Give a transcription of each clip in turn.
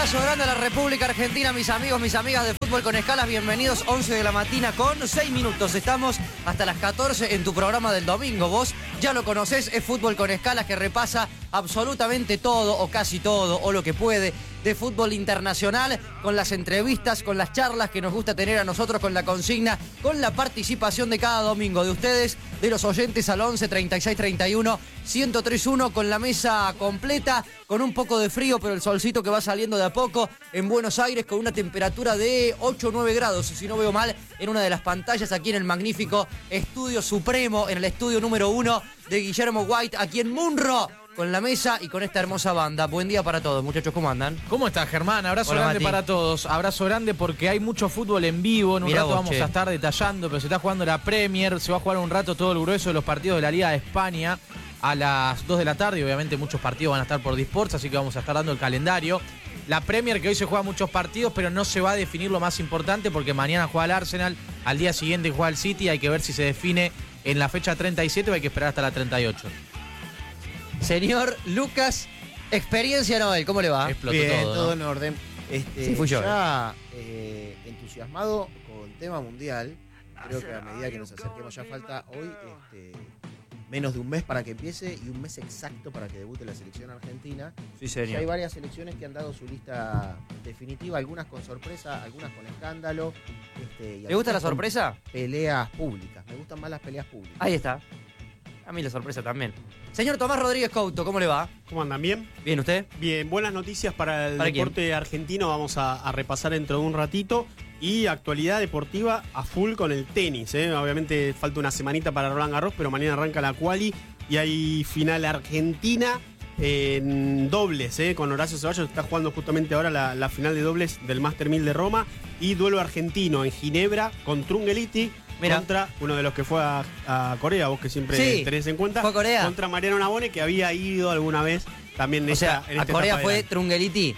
Abrazo grande a la República Argentina, mis amigos, mis amigas de Fútbol con Escalas. Bienvenidos, 11 de la mañana con 6 minutos. Estamos hasta las 14 en tu programa del domingo. Vos ya lo conocés, es Fútbol con Escalas, que repasa absolutamente todo o casi todo o lo que puede de fútbol internacional, con las entrevistas, con las charlas que nos gusta tener a nosotros, con la consigna, con la participación de cada domingo de ustedes, de los oyentes al 11 36 31 1031, con la mesa completa, con un poco de frío, pero el solcito que va saliendo de a poco en Buenos Aires, con una temperatura de 8 o 9 grados, si no veo mal, en una de las pantallas aquí en el magnífico Estudio Supremo, en el estudio número 1 de Guillermo White, aquí en Munro, con la mesa y con esta hermosa banda. Buen día para todos, muchachos, ¿cómo andan? ¿Cómo estás, Germán? Abrazo Hola, grande Mati. para todos. Abrazo grande porque hay mucho fútbol en vivo. En un Mirá rato vos, vamos che. a estar detallando, pero se está jugando la Premier. Se va a jugar un rato todo el grueso de los partidos de la Liga de España a las 2 de la tarde. Obviamente muchos partidos van a estar por Disports, así que vamos a estar dando el calendario. La Premier, que hoy se juega muchos partidos, pero no se va a definir lo más importante porque mañana juega el Arsenal, al día siguiente juega el City. Hay que ver si se define en la fecha 37 o hay que esperar hasta la 38. Señor Lucas, Experiencia Noel, ¿cómo le va? Explotó Bien, todo, todo ¿no? en orden. Sí, fui yo. Ya entusiasmado con tema mundial. Creo que a medida que nos acerquemos ya falta hoy menos de un mes para que empiece y un mes exacto para que debute la selección argentina. Sí, Ya hay señor. varias selecciones que han dado su lista definitiva, algunas con sorpresa, algunas con escándalo. Y ¿Le gusta la algunas con sorpresa? Peleas públicas. Me gustan más las peleas públicas. Ahí está. A mí la sorpresa también. Señor Tomás Rodríguez Couto, ¿cómo le va? ¿Cómo andan? ¿Bien? ¿Bien usted? Bien, buenas noticias para el ¿Para deporte argentino. Vamos a repasar dentro de un ratito. Y actualidad deportiva a full con el tenis. Obviamente falta una semanita para Roland Garros, pero mañana arranca la quali y hay final argentina en dobles, con Horacio Ceballos. Está jugando justamente ahora la final de dobles del Master 1000 de Roma. Y duelo argentino en Ginebra con Trungeliti. Mira. Contra uno de los que fue a Corea, vos que siempre Sí, tenés en cuenta. fue a Corea. Contra Mariano Navone, que había ido alguna vez también en O sea, en a esta Corea etapa fue del año. Trungeliti.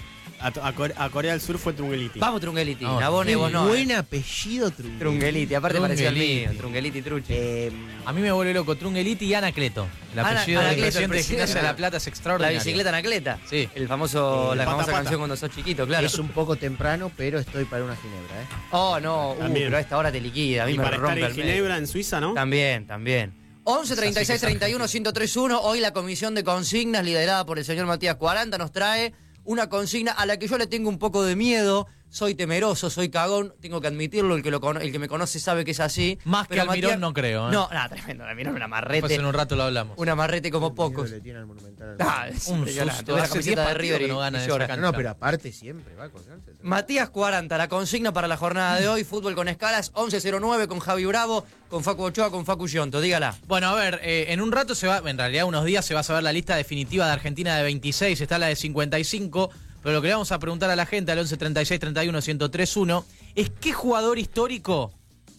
A Corea del Sur fue Trungeliti. Vamos, Trungeliti. Vamos, Nabone, Qué vos no. buen apellido, Trungeliti. Trungeliti, aparte parecía el Trungeliti. mío. Trungeliti Truchi. A mí me vuelve loco Trungeliti y Anacleto. El apellido del Anacleto, presidente de el Gimnasia de presidente. La Plata es La extraordinario. bicicleta Anacleta. Sí. El famoso, El la pata, famosa pata. canción cuando sos chiquito, claro. Es un poco temprano, pero estoy para una ginebra, Oh, no, También. pero a esta hora te liquida. A mí Y me para estar rompe en el medio. Ginebra, en Suiza, ¿no? También. 11 36 31 1031. Hoy la comisión de consignas, liderada por el señor Matías 40, nos trae una consigna a la que yo le tengo un poco de miedo. Soy temeroso, soy cagón, tengo que admitirlo. El que me conoce sabe que es así. Más que Pero Almirón no creo, ¿eh? No, nada, tremendo. Almirón, un Después amarrete. en un rato lo hablamos. Un amarrete como pocos. Le tiene al Monumental. Ah, es Un impresionante. susto. Ve la Hace camiseta 10 de River partidos que no y gana esa llora. cancha. No, pero aparte siempre va a colgarse. Matías 40, la consigna para la jornada de hoy, fútbol con escalas, 11.09 con Javi Bravo, con Facu Ochoa, con Facu Gionto, dígala. Bueno, a ver, en un rato en realidad unos días se va a saber la lista definitiva de Argentina de 26, está la de 55, pero lo que le vamos a preguntar a la gente al 11 36 31 1031 es ¿qué jugador histórico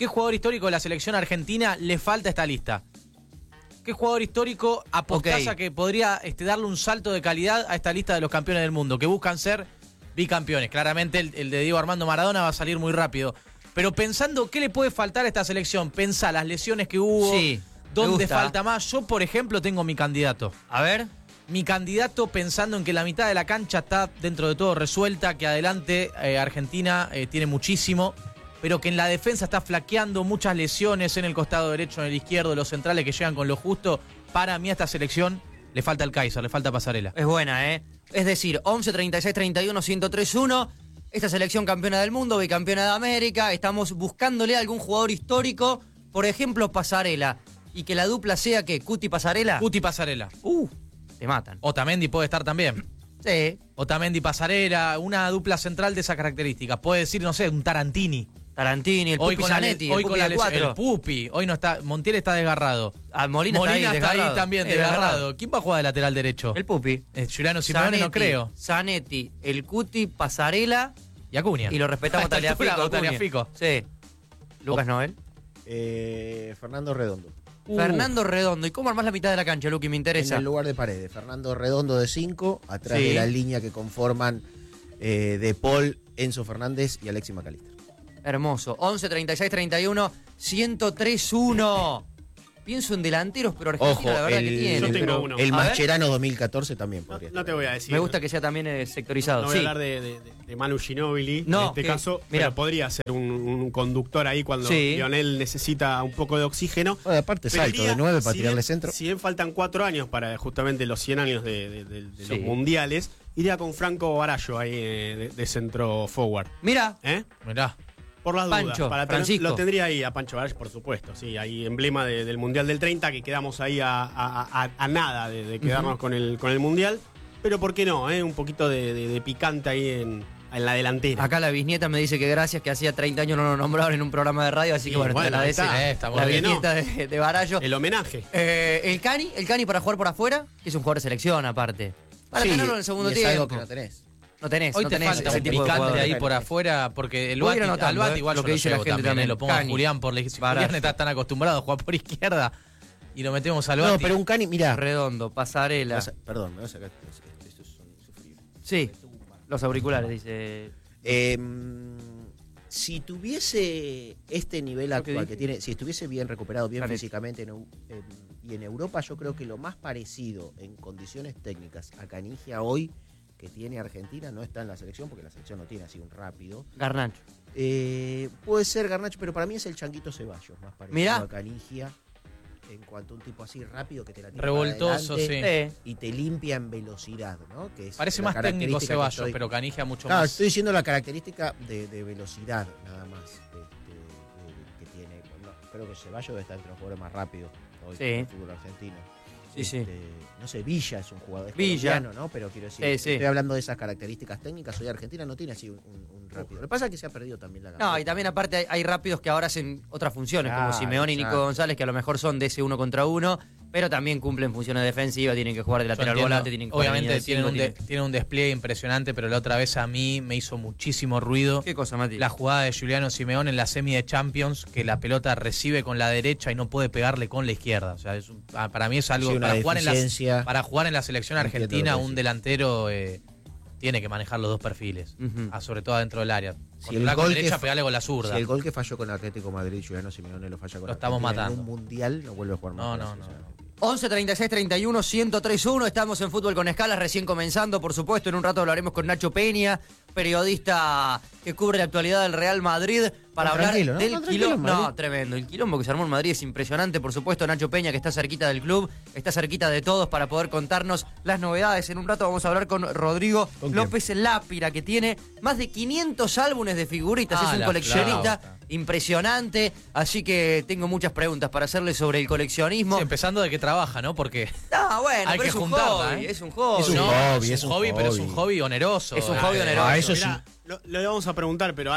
de la selección argentina le falta a esta lista? ¿Qué jugador histórico apostás Ok. a que podría darle un salto de calidad a esta lista de los campeones del mundo, que buscan ser bicampeones? Claramente el de Diego Armando Maradona va a salir muy rápido. Pero pensando qué le puede faltar a esta selección, pensá las lesiones que hubo, Sí, me dónde gusta. falta más. Yo, por ejemplo, tengo mi candidato. A ver. Mi candidato pensando en que la mitad de la cancha está dentro de todo resuelta, que adelante Argentina tiene muchísimo, pero que en la defensa está flaqueando, muchas lesiones en el costado derecho, en el izquierdo, los centrales que llegan con lo justo. Para mí a esta selección le falta el Kaiser, le falta Pasarela. Es buena, ¿eh? Es decir, 11 36 31 1031. Esta selección campeona del mundo, bicampeona de América. Estamos buscándole a algún jugador histórico, por ejemplo, Pasarela. Y que la dupla sea, ¿qué? ¿Cuti Pasarela? Guti Pasarela. Te matan. Otamendi puede estar también. Sí. Otamendi Pasarela, una dupla central de esas características. Puede decir, no sé, un Tarantini. Tarantini, el Hoy Pupi con la, Zanetti, hoy el con Pupi la de lesión. 4. El Pupi. Hoy no está. Montiel está desgarrado. Molina está Molina ahí, está ahí desgarrado. también desgarrado. ¿Quién va a jugar de lateral derecho? El Pupi. Giuliano Simeone no creo. Zanetti, el Cuti, Pasarela. Y Acuña. Y lo respetamos A esta altura, Tagliafico. Tagliafico. Sí. Lucas Noel. Fernando Redondo. Fernando Redondo. ¿Y cómo armás la mitad de la cancha, Luqui? Me En interesa. el lugar de Paredes. Fernando Redondo de 5, atrás Sí. de la línea que conforman De Paul, Enzo Fernández y Alexis McAllister. Hermoso. 11 36 31 1031. pienso en delanteros, pero Argentina Ojo, la verdad que tiene. Yo tengo uno. El A ver. Mascherano 2014 también podría No te estar. voy a decir. Me gusta que sea también sectorizado. No voy sí. a hablar de Manu Ginóbili No, en este que- caso, mira. pero podría ser un conductor ahí cuando Sí. Lionel necesita un poco de oxígeno. Bueno, aparte Pero salto iría- de 9 para si tirarle bien- centro. Si bien faltan 4 años para justamente los 100 años de Sí. los mundiales, iría con Franco Barallo ahí de centro forward. Mira, ¿Eh? Mirá. Por las Pancho, dudas. Francisco. Lo tendría ahí a Pancho Barallo, por supuesto. Sí, ahí emblema del Mundial del 30, que quedamos ahí a nada de quedarnos con el Mundial. Pero ¿por qué no? Un poquito de picante ahí en la delantera. acá la bisnieta me dice que gracias, que hacía 30 años no lo nombraron en un programa de radio, así Sí, que bueno, te bueno, ahí agradece está. Estamos la bien, ¿no? bisnieta de Barallo. El homenaje. El Cani para jugar por afuera, que es un jugador de selección aparte. Para Sí, tenerlo en el segundo y es tiempo. algo que no tenés. No tenés, Hoy no te tenés falta ese un tipo de picante jugadores. ahí por afuera, porque el Voy a ir Bati, anotando, al Bati igual lo yo que lo dice la llevo gente también. lo pongo a Cani, Julián por la izquierda. Barallo. Julián está tan acostumbrado a jugar por izquierda y lo metemos al Bati. No, pero un Cani, mirá. Redondo, Pasarela. Perdón, me voy a sacar. Estos son insufribles. Sí, los auriculares, dice. Si tuviese este nivel Lo que actual dije. que tiene, si estuviese bien recuperado, bien Canetti. físicamente y en Europa, yo creo que lo más parecido en condiciones técnicas a Canigia hoy que tiene Argentina no está en la selección, porque la selección no tiene así un rápido. Garnacho. Puede ser Garnacho, pero para mí es el Changuito Ceballos, más parecido Mirá. a Canigia, en cuanto a un tipo así rápido que te la tira Revoltoso, para adelante sí. y te limpia en velocidad, ¿no? Que es Parece la más técnico característica que Ceballos, estoy- pero Canigia mucho Claro, más. estoy diciendo la característica de velocidad, nada más, que tiene. No, creo que Ceballos está entre los jugadores más rápidos hoy Sí. del fútbol argentino. Sí, sí. No sé, Villa es un jugador, es Villa. colombiano, ¿no? Pero quiero decir, Sí, sí. estoy hablando de esas características técnicas. Hoy Argentina no tiene así un rápido. Lo que pasa es que se ha perdido también la gambeta. No, y también aparte hay rápidos que ahora hacen otras funciones, como Claro, Simeone y Nico exacto. González, que a lo mejor son de ese uno contra uno, pero también cumplen funciones defensivas, tienen que jugar de Yo lateral entiendo, volante, tienen que jugar de obviamente línea de tienen cinco, tienen un despliegue impresionante, pero la otra vez a mí me hizo muchísimo ruido ¿Qué cosa, Mati? la jugada de Giuliano Simeone en la semi de Champions, que la pelota recibe con la derecha y no puede pegarle con la izquierda. O sea, para mí es algo Sí, una deficiencia. para jugar en la selección Entiendo argentina, lo que un decís. delantero tiene que manejar los dos perfiles, Ujú. sobre todo adentro del área. Si Controlar con gol derecha, que- pegarle con la zurda. Si el gol que falló con Atlético Madrid, Juliano Simeone lo falla con Lo estamos Argentina matando. en un mundial, no vuelve a jugar más. No, con la no, selección. no. 11 36 31 1031, estamos en Fútbol con Escalas, recién comenzando, por supuesto. En un rato hablaremos con Nacho Peña, periodista que cubre la actualidad del Real Madrid, para hablar Tranquilo, ¿no? del Tranquilo en quilombo. Madrid. No, tremendo. El quilombo que se armó en Madrid es impresionante. Por supuesto, Nacho Peña, que está cerquita del club, está cerquita de todos para poder contarnos las novedades. En un rato vamos a hablar con Rodrigo ¿Con quién? López Lápira, que tiene más de 500 álbumes de figuritas. Ah, es un la coleccionista flauta. impresionante. Así que tengo muchas preguntas para hacerle sobre el coleccionismo. Sí, empezando de que trabaja, ¿no? Porque No, bueno, hay pero que es un juntarla, hobby, ¿eh? es un hobby. Es un no, hobby, es un hobby, pero es un hobby oneroso. Es un hobby oneroso. Eso sí. Mirá, lo vamos a preguntar, pero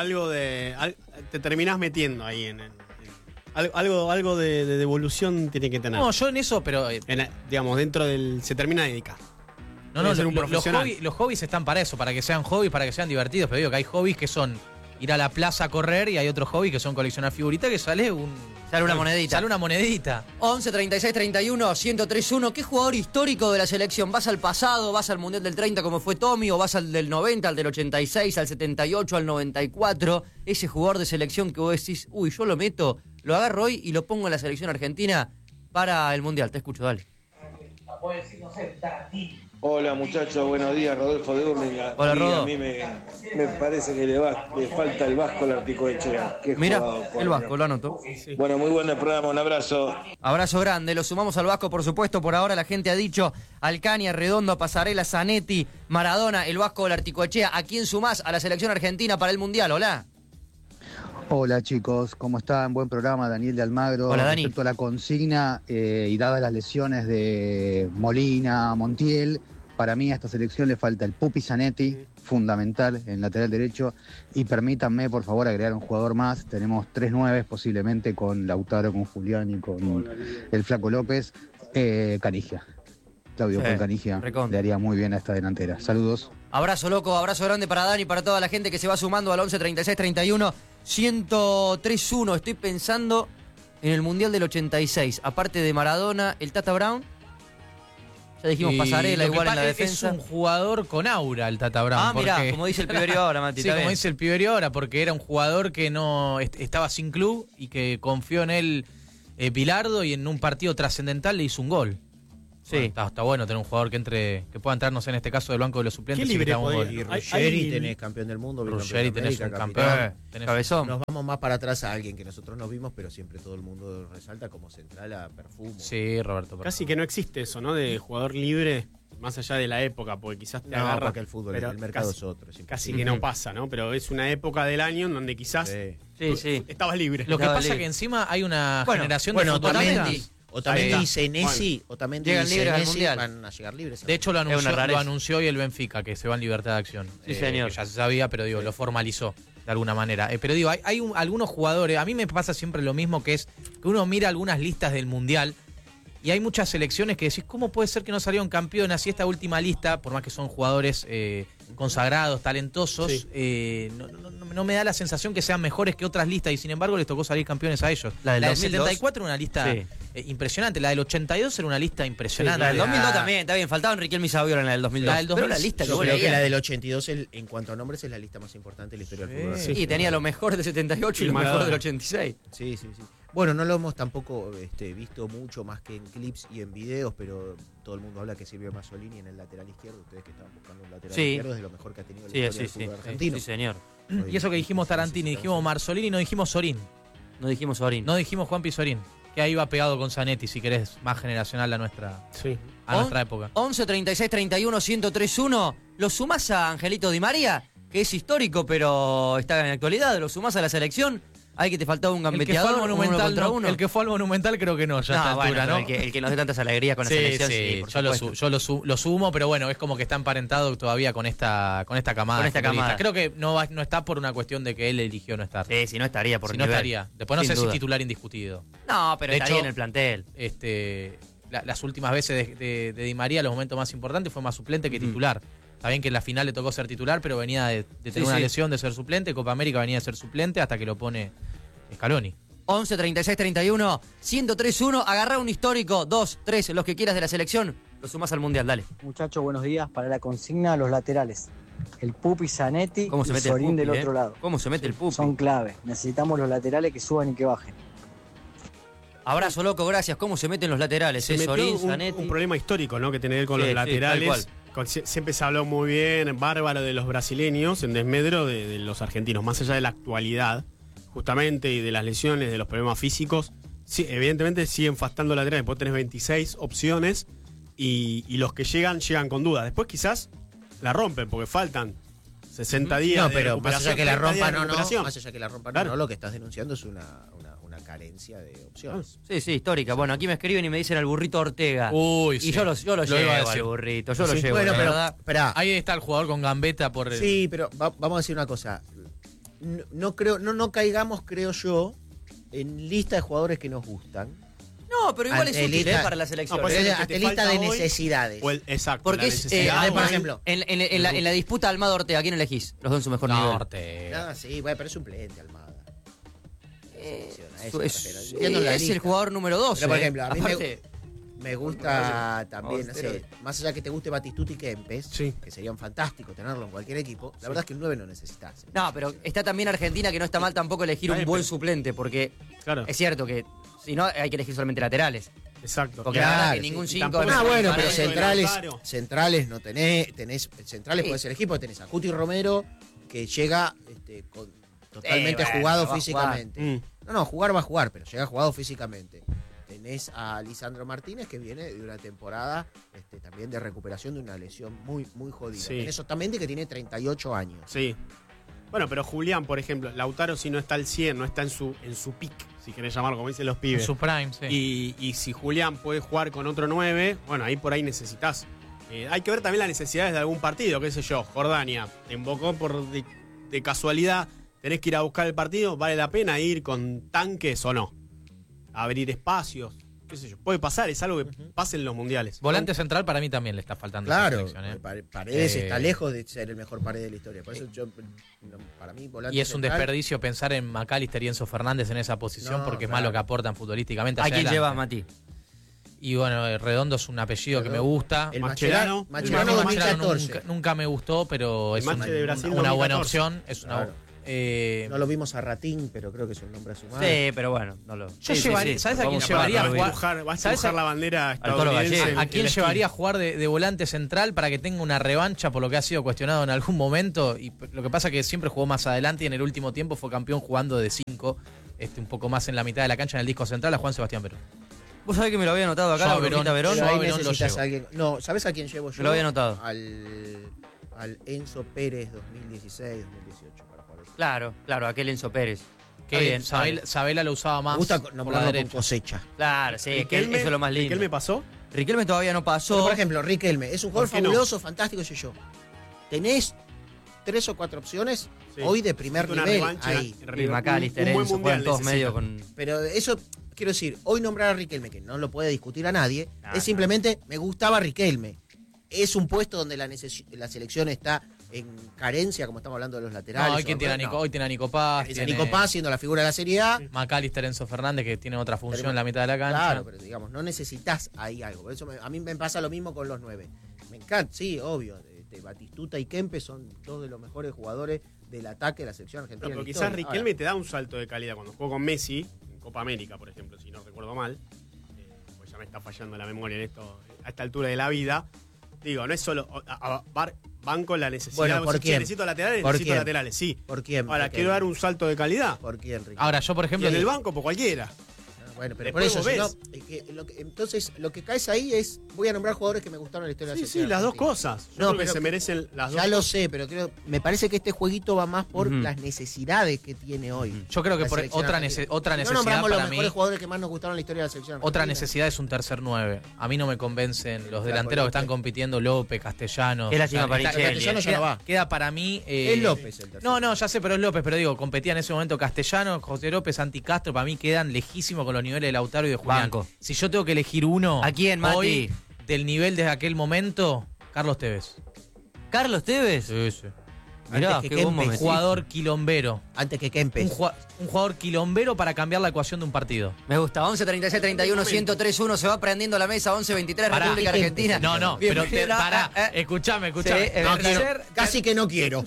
te terminás metiendo ahí algo de devolución tiene que tener. No, yo en eso, pero Digamos, dentro del. Se termina de dedicar. no, Debe ser un los profesional. hobbies están para eso, para que sean hobbies, para que sean divertidos. Pero digo que hay hobbies que son ir a la plaza a correr y hay otros hobbies que son coleccionar figuritas que sale Sale una monedita. Sale una monedita. 11 36 31 1031. ¿Qué jugador histórico de la selección? ¿Vas al pasado? ¿Vas al Mundial del 30 como fue Tommy? ¿O vas al del 90, al del 86, al 78, al 94? Ese jugador de selección que vos decís, uy, yo lo meto, lo agarro hoy y lo pongo en la selección argentina para el Mundial. Te escucho, dale. Hola muchachos, buenos días, Rodolfo de Urlinga. Hola, Y Rodo. a mí me parece que le falta el Vasco al Articoechea. Qué Mira, jugador, por el Dios. Vasco, lo anoto. Bueno, muy buen programa, un abrazo. Abrazo grande, lo sumamos al Vasco, por supuesto. Por ahora la gente ha dicho Alcaña, Redondo, Pasarela, Zanetti, Maradona, el Vasco del Articoechea. ¿A quién sumás a la selección argentina para el Mundial? Hola. Hola chicos, ¿cómo están? Buen programa, Daniel de Almagro. Hola, Dani. Respecto a la consigna y dadas las lesiones de Molina, Montiel, para mí a esta selección le falta el Pupi Zanetti, fundamental en lateral derecho, y permítanme por favor agregar un jugador más. Tenemos 3-9 posiblemente con Lautaro, con Julián y con el Flaco López. Canigia. Claudio Sí, con Canigia recontra. le haría muy bien a esta delantera. Saludos. Abrazo loco, abrazo grande para Dani y para toda la gente que se va sumando al 11 36 31 1031. Estoy pensando en el Mundial del 86. Aparte de Maradona, el Tata Brown. Ya dijimos Y Pasarela, lo que igual en la pasa defensa. Es un jugador con aura el Tata Brown. Ah, mirá, porque- como dice el Piberio ahora, Mati. Sí, está como bien. dice el Piberio ahora, porque era un jugador que no estaba sin club y que confió en él Bilardo y en un partido trascendental le hizo un gol. Sí. Bueno, está bueno tener un jugador que pueda entrarnos en este caso del banco de los suplentes. Qué y que libre te haga un podría- gol. Y Ruggeri tenés campeón del mundo, Ruggeri tenés un América, campeón. capitán. tenés- Cabezón. Nos vamos más para atrás a alguien que nosotros no vimos, pero siempre todo el mundo resalta como central a Perfumo. Sí, Roberto. Casi que no existe eso, ¿no? De jugador libre, más allá de la época, porque quizás te No, agarra. porque el fútbol, pero el mercado casi- es otro. es Casi imposible. que no pasa, ¿no? Pero es una época del año en donde quizás Sí. Sí. estabas libre. Lo que Estaba pasa libre. que encima hay una Bueno, generación Bueno, de futbolistas. Otamendi Ahí y está. Senesi, Otamendi Llegan y libres al Senesi Mundial. van a llegar libres. De hecho, lo Es una anunció, rareza. lo anunció hoy el Benfica, que se va en libertad de acción. Sí, señor. Que ya se sabía, pero digo, lo formalizó de alguna manera. Pero digo, hay algunos jugadores, a mí me pasa siempre lo mismo, que es que uno mira algunas listas del Mundial y hay muchas selecciones que decís, ¿cómo puede ser que no salieron campeones? Y esta última lista, por más que son jugadores consagrados, talentosos, Sí. no me da la sensación que sean mejores que otras listas y sin embargo les tocó salir campeones a ellos. La del 2002. 74 era una lista Sí. impresionante, la del 82 era una lista impresionante. La del La- 2002 también, está bien. Faltaba Riquelme y Saviola en la del 2002. La del Pero 2000, la lista que Yo vos creo que leías. la del 82, en cuanto a nombres, es la lista más importante de la historia del fútbol. Sí. argentino. Y tenía lo mejor del 78 y lo Maradona. mejor del 86. Sí. Bueno, no lo hemos tampoco visto mucho más que en clips y en videos, pero todo el mundo habla que Silvio Mazzolini en el lateral izquierdo. Ustedes que estaban buscando un lateral Sí. izquierdo es de lo mejor que ha tenido la historia del fútbol argentino. Sí, señor. Y eso que dijimos Tarantini, dijimos Marzolini, no dijimos Sorín. No dijimos Sorín. No dijimos Juanpi Sorín, que ahí va pegado con Zanetti, si querés, más generacional a nuestra época. 11 36 31 1031. ¿Lo sumás a Angelito Di María? Que es histórico, pero está en actualidad. ¿Lo sumás a la selección? Hay que te faltaba un El que fue gambeteador, al uno Monumental, contra no, uno. el que fue al Monumental creo que no, ya a esta bueno, altura, pero ¿no? el que nos dé tantas alegrías con la selección, sí, por supuesto. yo lo sumo, pero bueno, es como que está emparentado todavía con esta camada. Con esta de futbolistas. camada. Creo que no está por una cuestión de que él eligió no estar. Sí, si no estaría por si no nivel. estaría. Después no Sin sé si duda. titular indiscutido. No, pero De estaría hecho, en el plantel. Las últimas veces de Di María, los momentos más importantes, fue más suplente que titular. Está bien que en la final le tocó ser titular, pero venía de tener una lesión de ser suplente. Copa América venía de ser suplente hasta que lo pone Scaloni. 11 36 31 1031. Agarrá un histórico, 2, 3, los que quieras de la selección. Lo sumás al mundial, dale. Muchachos, buenos días. Para la consigna, los laterales. El Pupi Zanetti ¿Cómo se y mete el Sorín Pupi, del otro lado. ¿Cómo se mete el Pupi? Son clave. Necesitamos los laterales que suban y que bajen. Abrazo, loco, gracias. ¿Cómo se meten los laterales? Se metió Sorín, un Zanetti. problema histórico, ¿no? Que tiene él con Sí, los sí, laterales. tal Siempre se habló muy bien, bárbaro de los brasileños, en desmedro de los argentinos, más allá de la actualidad, justamente, y de las lesiones, de los problemas físicos. Sí, evidentemente siguen faltando laterales. Después tenés 26 opciones y los que llegan con dudas. Después quizás la rompen porque faltan 60 días. No, de pero más allá recuperación, que la 30 días rompan de o no, recuperación. más allá que la rompan Claro. o no, lo que estás denunciando es una carencia de opciones. Sí, sí, histórica. Bueno, aquí me escriben y me dicen al burrito Ortega. Uy, y sí. yo lo Lo iba a llevo decir. al burrito, yo lo Sí, llevo. Bueno, la pero verdad. esperá. Ahí está el jugador con gambeta por... Sí, pero vamos a decir una cosa. No caigamos, creo yo, en lista de jugadores que nos gustan. No, pero igual es útil Lista- para la selección. No, pues Pero es lo que hasta te lista falta de hoy, necesidades. Exacto. Porque la es, necesidad, por hoy. ejemplo, en la disputa Almada-Ortega, ¿a quién elegís? Los dos en su mejor nivel. Norte. No, sí, bueno, pero es suplente, Almada. Es Entiendo la el lista. jugador número 12. Pero, por ejemplo, a mí Aparte, me gusta también, no Pero- sé, más allá que te guste Batistuta y Kempes, Sí. que serían fantásticos tenerlo en cualquier equipo, la verdad es que el 9 no necesitas. No, pero está también Argentina, que no está mal tampoco elegir un buen suplente, porque Claro, es cierto que si no hay que elegir solamente laterales. exacto. Porque Claro, la verdad que sí. ningún Y 5 tampoco- Ah, bueno, pero Paredes, centrales no tenés centrales Sí. podés elegir porque tenés a Cuti Romero que llega totalmente bueno, jugado va a físicamente. No, jugar va a jugar, pero llega jugado físicamente. Tenés a Lisandro Martínez que viene de una temporada también de recuperación de una lesión muy, muy jodida. Sí. Tenés Otamendi que tiene 38 años. Sí. Bueno, pero Julián, por ejemplo, Lautaro si no está al 100, no está en su pick, si querés llamarlo como dicen los En pibes. su prime, sí. Y si Julián puede jugar con otro 9, bueno, ahí por ahí necesitas. Hay que ver también las necesidades de algún partido, qué sé yo, Jordania, te invocó de casualidad, tenés que ir a buscar el partido, ¿vale la pena ir con tanques o no? Abrir espacios, qué sé yo, puede pasar, es algo que pasa en los mundiales. Volante central para mí también le está faltando. a esta Claro, selección, ¿eh? Paredes Eh, está lejos de ser el mejor Paredes de la historia. Por eso para mí, volante Y es un central- desperdicio pensar en McAllister y Enzo Fernández en esa posición No, porque es claro. más lo que aportan futbolísticamente. ¿A hacia quién adelante. llevas, Mati? Y bueno, Redondo es un apellido que me gusta. El Mascherano. Mascherano Mascherano 2014. nunca me gustó, pero El es Mache de Brasil una buena 2014. opción. Es una, Claro. No lo vimos a Ratín, pero creo que es un nombre a su madre. Sí, pero bueno, no lo. Yo llevaría, ¿sabes a quién Vamos llevaría a Vas a jugar? vas a ¿Sabes dibujar la bandera Al Toro estadounidense. Gallego. ¿A quién llevaría a jugar de volante central para que tenga una revancha por lo que ha sido cuestionado en algún momento? Y lo que pasa es que siempre jugó más adelante y en el último tiempo fue campeón jugando de 5, un poco más en la mitad de la cancha en el disco central, a Juan Sebastián Verón. Vos sabés que me lo había anotado acá, Yo la a Verón, bromita Verón. Pero ahí Verón lo necesitas llevo. a alguien. No, ¿sabes a quién llevo yo? Me lo había anotado. Al Enzo Pérez 2016, 2018 para jugar eso. Claro, aquel Enzo Pérez. Está Que bien, Sabela lo usaba más Me gusta por la nombrarlo con derecha. cosecha. Claro, sí, es que eso es lo más lindo. ¿Riquelme pasó? Riquelme todavía no pasó. Pero, por ejemplo, Riquelme es un jugador ¿Por qué no? fabuloso, fantástico, yo. Tenés 3 o 4 opciones Sí. hoy de primer Necesita una nivel revancha ahí. en Y River. McAllister, Un buen Enzo, mundial fueron todos necesita. medio con. Pero eso, quiero decir, hoy nombrar a Riquelme, que no lo puede discutir a nadie, No, es simplemente, me gustaba Riquelme. Es un puesto donde la selección está en carencia, como estamos hablando de los laterales. No, hoy tiene a Nico Paz, Es a tiene Nico Paz siendo la figura de la Serie A. McAllister, Enzo Fernández, que tiene otra función Tenemos- en la mitad de la cancha. Claro, pero digamos, no necesitas ahí algo. Por eso a mí me pasa lo mismo con los 9. Me encanta, sí, obvio. Batistuta y Kempe son dos de los mejores jugadores del ataque de la selección argentina. Pero en la quizás historia. Riquelme te da un salto de calidad cuando jugó con Messi, en Copa América, por ejemplo, si no recuerdo mal. Pues ya me está fallando la memoria en esto, a esta altura de la vida. Digo, no es solo banco la necesidad. Bueno, ¿por Si quién? necesito laterales, ¿Por necesito quién? laterales, sí. ¿Por quién? Ahora, Riquelme? quiero dar un salto de calidad. ¿Por quién, Riquelme? Ahora, yo, por Y ejemplo, en el banco, por cualquiera. Bueno, pero por Después eso, vos si no, entonces lo que caes ahí es, voy a nombrar jugadores que me gustaron en la historia de Sí, la sí, selección las dos argentina. cosas. Yo No, creo que pero se merecen las dos. Ya lo sé, pero me parece que este jueguito va más por Ujú. las necesidades que tiene hoy. yo creo que la por selección otra argentina. otra No necesidad nombramos los para mí. mejores jugadores que más nos gustaron en la historia de la selección argentina. Otra necesidad es un tercer 9. A mí no me convencen los Claro, delanteros que están López. compitiendo, López, Castellanos. Es lástima para está- Micheli, Castellanos ya no va. queda para mí. Es López el tercero. No, ya sé, pero es López, pero digo, competía en ese momento Castellanos, José López, Santi Castro, para mí quedan lejísimos con los niveles de Lautaro y de Julián. Banco. Si yo tengo que elegir uno, ¿A quién, Mati? hoy, del nivel desde aquel momento, Carlos Tevez. ¿Carlos Tevez? Sí, sí. Mirá, Antes que qué buen Kempes. momento. Jugador quilombero. Antes que Kempes. Un jugador quilombero para cambiar la ecuación de un partido. Me gusta. 11 36 31 103 1. Se va prendiendo la mesa. 11 23 Pará. República Argentina. No, pero Bienvenido. pará. Escuchame. Sí, es No, verdad. casi que no quiero.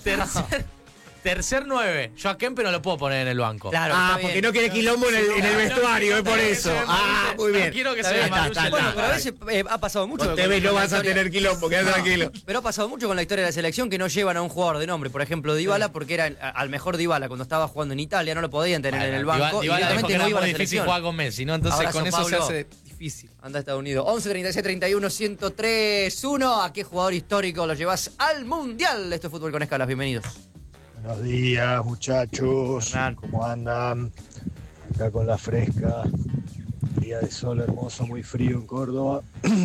Tercer 9. Yo a Kempe no lo puedo poner en el banco. Claro, Ah, está porque bien. no quiere quilombo en el vestuario, es por eso. Ah, muy bien. No quiero que Está se bien, me está, maluche el Bueno, está. pero a veces ha pasado mucho. Con TV no la vas a historia- tener quilombo, quédate tranquilo. Pero ha pasado mucho con la historia de la selección que no llevan a un jugador de nombre. Por ejemplo, Dybala, porque era al mejor Dybala cuando estaba jugando en Italia, no lo podían tener en el banco. Y Dybala dijo directamente que no era iba a muy la difícil selección. jugar con Messi, ¿no? Entonces Abrazo, con eso Pablo. se hace difícil. Anda a Estados Unidos. 11 36 31 103 1. ¿A qué jugador histórico lo llevas al Mundial? Esto es Fútbol con Escalas. Bienvenidos. Buenos días, muchachos. Hernán. ¿Cómo andan? Acá con la fresca. Día de sol hermoso, muy frío en Córdoba.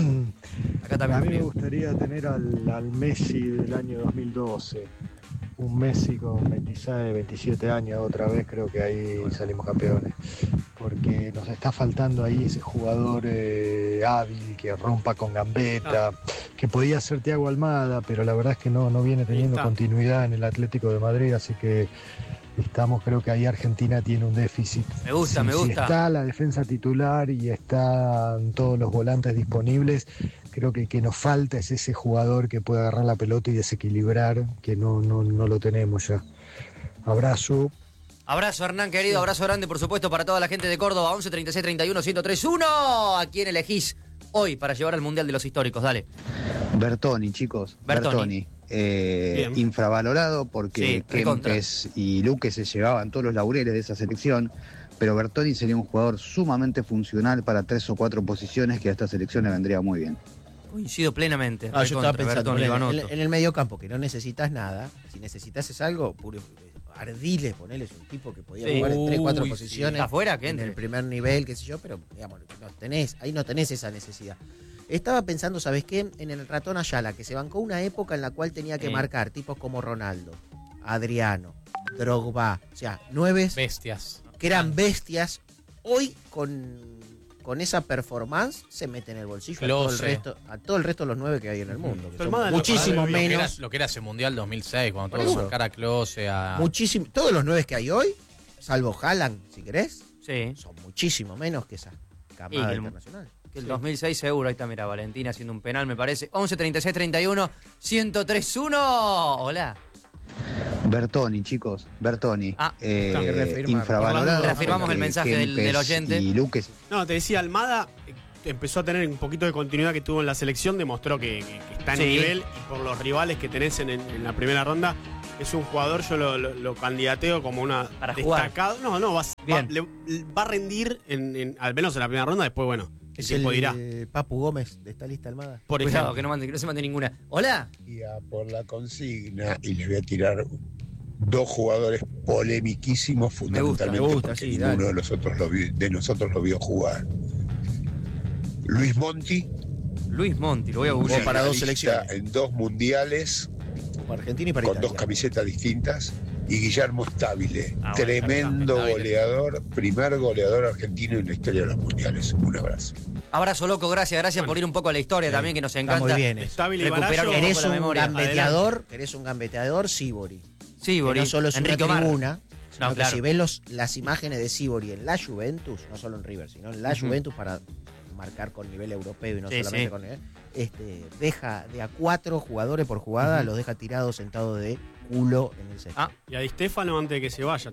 Acá A también. mí me frío. gustaría tener al Messi del año 2012. Un Messi con 26, 27 años otra vez, creo que ahí salimos campeones. Porque nos está faltando ahí ese jugador hábil, que rompa con gambeta, que podía ser Thiago Almada, pero la verdad es que no viene teniendo está. continuidad en el Atlético de Madrid, así que creo que ahí Argentina tiene un déficit. Me gusta, Si me gusta. está la defensa titular y están todos los volantes disponibles, creo que el que nos falta es ese jugador que pueda agarrar la pelota y desequilibrar, que no lo tenemos ya. Abrazo. Abrazo, Hernán, querido. Abrazo grande, por supuesto, para toda la gente de Córdoba. 11 36 31 103 1. ¿A quién elegís hoy para llevar al Mundial de los Históricos? Dale. Bertoni, chicos. Bertoni. Bien. Infravalorado porque Sí, recontra. Kempes y Luque se llevaban todos los laureles de esa selección, pero Bertoni sería un jugador sumamente funcional para 3 o 4 posiciones que a esta selección le vendría muy bien. Coincido plenamente. Ah, yo estaba Recontra, pensando Bertoni, en, Ivanoto. en el mediocampo, que no necesitas nada. Si necesitas es algo, Ardiles, ponele, es un tipo que podía Sí. jugar en 3, 4 Uy, sí. posiciones. Está afuera, que en entre. el primer nivel, qué sé yo, pero digamos, ahí no tenés esa necesidad. Estaba pensando, ¿sabes qué? En el ratón Ayala, que se bancó una época en la cual tenía que Sí. marcar tipos como Ronaldo, Adriano, Drogba, o sea, 9 Bestias. que eran bestias. Hoy con esa performance se mete en el bolsillo Klose. a todo el resto de los 9 que hay en el mundo. que Pero son Almada no- muchísimo Lo que era- menos. Lo que era ese Mundial 2006, cuando Por todos eso. marcar a Klose, a... Muchísimo, todos los 9 que hay hoy, salvo Haaland, si querés, Sí. son muchísimo menos que esa Y camada el- internacional. Que el 2006 seguro. Ahí está, mira, Valentina haciendo un penal, me parece. 11 36 31 103 1. Hola. Bertoni, chicos, Bertoni. Infravalorado. Reafirmamos el mensaje del oyente. Y Luque. No, te decía, Almada empezó a tener un poquito de continuidad que tuvo en la selección, demostró que está en nivel, y por los rivales que tenés en la primera ronda, es un jugador, yo lo candidateo como una para destacado. jugar. No, va a rendir al menos en la primera ronda, después, bueno, el tiempo dirá. Papu Gómez de esta lista Almada. Por Cuidado, ejemplo. que no se mande ninguna. Hola. Por la consigna, y les voy a tirar dos jugadores polemiquísimos, fundamentalmente me gusta, porque sí, ninguno dale. de nosotros lo vio jugar. Luis Monti, Luis Monti, lo voy a Jugó googlear. para dos finalista selecciones. en 2 mundiales Para Argentina y para con Italia. 2 camisetas distintas, y Guillermo Stabile, bueno, tremendo Stabile. goleador, primer goleador argentino en la historia de los mundiales. Un abrazo. Abrazo, loco, gracias por ir un poco a la historia también, que nos Está encanta. muy bien. Estable y Recuperar Barayo. un poco ¿Querés la un memoria. gambeteador? ¿Querés un gambeteador? Sibori. Sí, Que Boris. no solo es Enrique una Omar. tribuna, sino No, que claro. si ves las imágenes de Sibori en la Juventus, no solo en River, sino en la Juventus, para marcar con nivel europeo y no Sí, solamente sí. con nivel, deja de a 4 jugadores por jugada, los deja tirados sentados de culo en el césped. Y a Di Stéfano antes de que se vaya.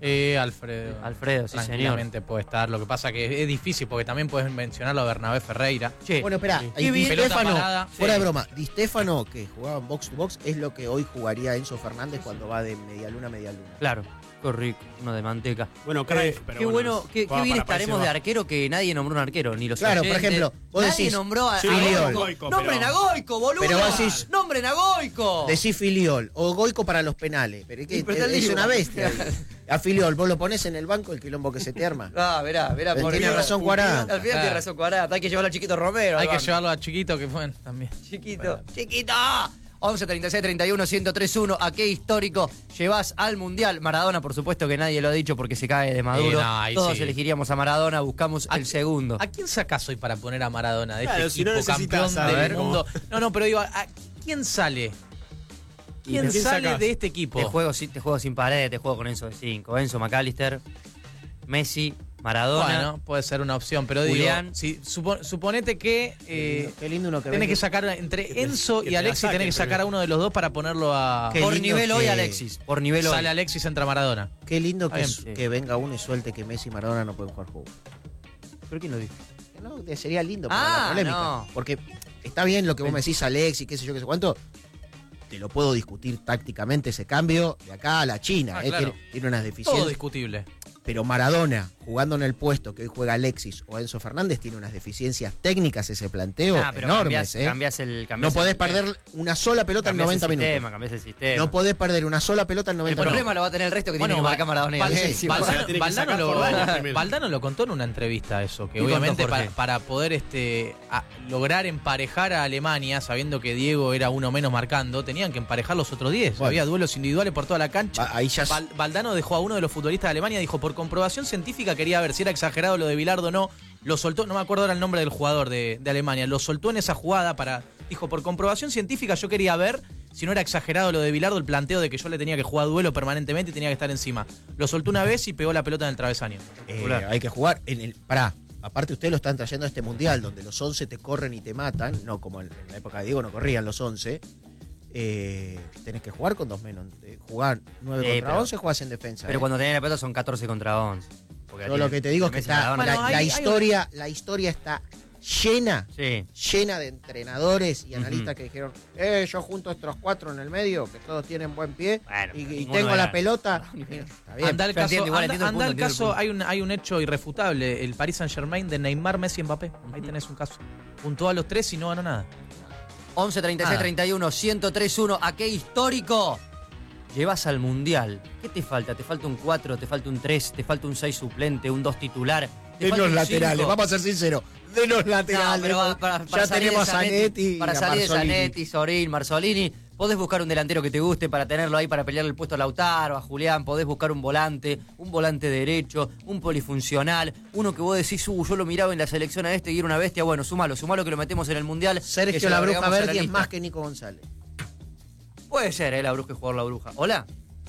Alfredo, sí, señor. tranquilamente puede estar. Lo que pasa que es difícil porque también puedes mencionarlo a Bernabé Ferreira. Che, Bueno, espera, Sí. Di Pelota Stéfano, parada. fuera Sí. de broma, Di Stéfano, que jugaba en box to box, es lo que hoy jugaría Enzo Fernández cuando va de medialuna a medialuna. claro, qué rico, uno de manteca. Bueno, Cruyff, pero Qué bueno, qué juega bien para Países estaremos de Bajos. arquero que nadie nombró un arquero, ni los Claro, por oyentes. ejemplo, vos nadie decís, nombró a Filiol. Goico, ¡Nombren pero- a Goico, boludo! Pero vos decís- ¡Nombren a Goico! Decís Filiol o Goico para los penales. Pero es que Sí, pero está es libre. una bestia. A Filiol, vos lo pones en el banco, el quilombo que se te arma. Ah, verá, Pero tiene Dios. razón Cuaranta. Al final tiene razón Cuaranta. Hay que llevarlo a Chiquito Romero. Hay que Iván. llevarlo a Chiquito, que bueno, también. Chiquito. ¡Chiquito! 11 36 31 1031. ¿A qué histórico llevas al Mundial? Maradona, por supuesto que nadie lo ha dicho porque se cae de Maduro. No, ahí Todos sí. elegiríamos a Maradona, buscamos el segundo. ¿A quién sacás hoy para poner a Maradona de Claro, este si no equipo necesitas campeón saber del cómo- mundo? No, pero digo, ¿a quién sale? ¿Quién ¿De quién sale sacás? de este equipo? Te juego sin pared, te juego con Enzo de 5. Enzo, McAllister, Messi, Maradona. Bueno, puede ser una opción, pero Julián. digo, si, suponete que Qué lindo uno que tenés ve que sacar entre Enzo que y te la Alexis, saquen tenés que sacar a primero. uno de los dos para ponerlo a... Qué por lindo nivel hoy, que- Alexis. Por nivel hoy. Sale Alexis, entra Maradona. Qué lindo que, Está bien. que venga uno y suelte que Messi y Maradona no pueden jugar fútbol. ¿Pero quién lo dijo? Que no, que sería lindo para Ah, la polémica. no. Porque está bien lo que vos me decís, Alexis, qué sé yo, qué sé cuánto. Te lo puedo discutir tácticamente ese cambio de acá a la China. Ah, claro. Tiene unas Todo deficiencias. discutible. Pero Maradona, jugando en el puesto que hoy juega Alexis o Enzo Fernández, tiene unas deficiencias técnicas ese planteo Ah, pero enormes. cambiás el No podés perder una sola pelota en 90 minutos. Cambiás el sistema. No podés perder una sola pelota en El 90 problema minutos. lo va a tener el resto que Bueno, tiene que marcar Maradona y Alexis. se la tiene que Valdano sacar por daño primero. Valdano lo contó en una entrevista eso, que ¿Qué contó obviamente Jorge? para poder lograr emparejar a Alemania, sabiendo que Diego era uno menos marcando, tenían que emparejar los otros 10. Bueno. Había duelos individuales por toda la cancha. Ahí ya Valdano dejó a uno de los futbolistas de Alemania, dijo, por comprobación científica quería ver si era exagerado lo de Bilardo o no. Lo soltó, no me acuerdo ahora el nombre del jugador de Alemania, lo soltó en esa jugada dijo, por comprobación científica yo quería ver si no era exagerado lo de Bilardo, el planteo de que yo le tenía que jugar duelo permanentemente y tenía que estar encima. Lo soltó una vez y pegó la pelota en el travesaño. hay que jugar en el. Pará. Aparte, ustedes lo están trayendo a este mundial donde los 11 te corren y te matan. No como en la época de Diego no corrían los 11. Tenés que jugar con 2 menos. Jugar 9 Sí, contra pero- 11, jugás en defensa. Pero cuando tenés la pelota son 14 contra 11. Porque Yo lo que te digo es que Messi, está, Maradona. Bueno, la hay historia está llena de entrenadores y analistas que dijeron, yo junto a estos 4 en el medio, que todos tienen buen pie, Bueno, y ninguno tengo era. la pelota. Está bien. Anda el Yo caso, entiendo, igual entiendo el punto, anda el entiendo el caso punto. hay un hecho irrefutable, el Paris Saint-Germain de Neymar, Messi y Mbappé. Ahí tenés un caso. Juntó a los 3 y no ganó nada. 11 36 Nada. 31 1031. ¿A qué histórico llevas al Mundial? ¿Qué te falta? ¿Te falta un 4? ¿Te falta un 3? ¿Te falta un 6 suplente? ¿Un 2 titular? ¿Te De falta los un laterales, 5? vamos a ser sinceros. De los laterales. No, pero para ya salir tenemos de a Zanetti y para a salir de Marzolini. Zanetti, Sorín, Marzolini. Podés buscar un delantero que te guste para tenerlo ahí para pelear el puesto a Lautaro, a Julián. Podés buscar un volante derecho, un polifuncional, uno que vos decís, yo lo miraba en la selección a este y era una bestia. Bueno, sumalo que lo metemos en el Mundial. que Sergio se lo La Bruja agregamos a la Verdi es lista. más que Nico González. Puede ser, La Bruja y jugar La Bruja. Hola.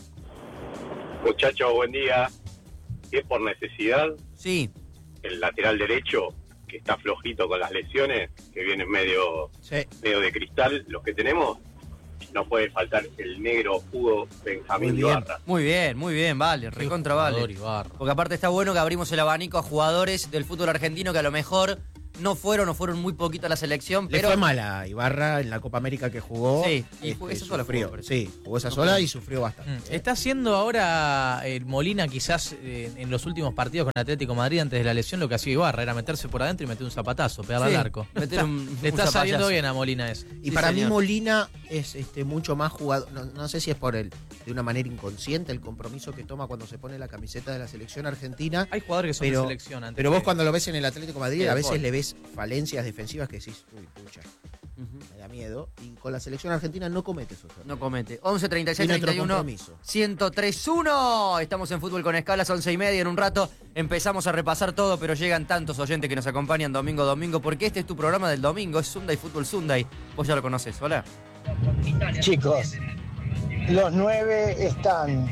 Muchachos, buen día. Si es por necesidad, Sí. el lateral derecho, que está flojito con las lesiones, que vienen medio de cristal, los que tenemos, no puede faltar el negro Hugo Benjamín Ibarra. Muy bien, vale, recontra vale. Porque aparte está bueno que abrimos el abanico a jugadores del fútbol argentino que a lo mejor no fueron muy poquito a la selección, Le pero fue mal a Ibarra en la Copa América que jugó. Sí, y esa sola sufrió. jugó, Sí, jugó esa sola y sufrió bastante. Está haciendo ahora el Molina quizás en los últimos partidos con Atlético de Madrid antes de la lesión lo que hacía Ibarra, era meterse por adentro y meter un zapatazo, pegarle Sí, al arco. meter un Le está zapallazo. saliendo bien a Molina eso. Y Sí, para mí señor. Molina es mucho más jugador, no sé si es por de una manera inconsciente el compromiso que toma cuando se pone la camiseta de la selección argentina. Hay jugadores que son Pero- de selección antes. Pero vos que- cuando lo ves en el Atlético de Madrid, Sí, a de veces acuerdo. le ves falencias defensivas que decís, uy, pucha, me da miedo. Y con la selección argentina no comete esos errores. no comete. 11 36 Tiene otro 31 compromiso. 1031. Estamos en Fútbol con Escalas, 11:30. En un rato empezamos a repasar todo, pero llegan tantos oyentes que nos acompañan domingo a domingo, porque este es tu programa del domingo, es Sunday Fútbol Sunday. Vos ya lo conocés, hola. Chicos, los 9 están,